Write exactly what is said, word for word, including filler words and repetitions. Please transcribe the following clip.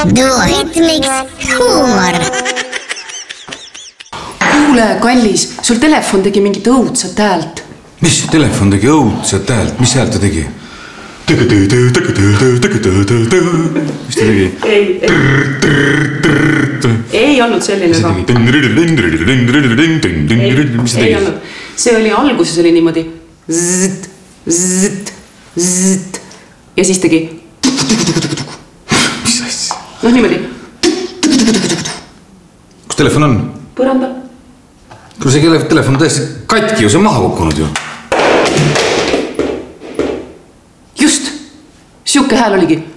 Duetmix huumor. Kuule, kallis, sul telefon tegi mingit õudset häält. Mis telefon tegi õudset häält? Mis häält ta tegi? Mis ta tegi? Ei, ei. Ei olnud selline ka. Mis ta tegi? See oli alguses oli niimoodi zzzt, zzzt, zzzt ja siis tegi mis asja? noh niimoodi kus telefon on? põrandal. Kui see telefon on täiesti katki ju, see on maha kukkunud ju. Just, siuke hääl oligi